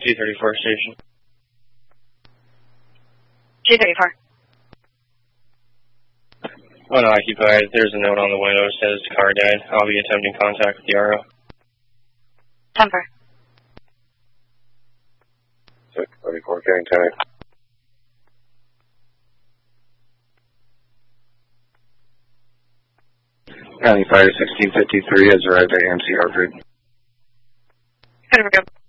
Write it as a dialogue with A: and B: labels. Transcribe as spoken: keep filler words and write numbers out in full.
A: G thirty-four station.
B: G thirty-four.
A: Unoccupied. There's a note on the window that says car died. I'll be attempting contact with the R O.
B: Temper.
C: six thirty-four, getting tag. County Fire sixteen fifty-three has arrived at A M C Hartford.
B: Good, we're good.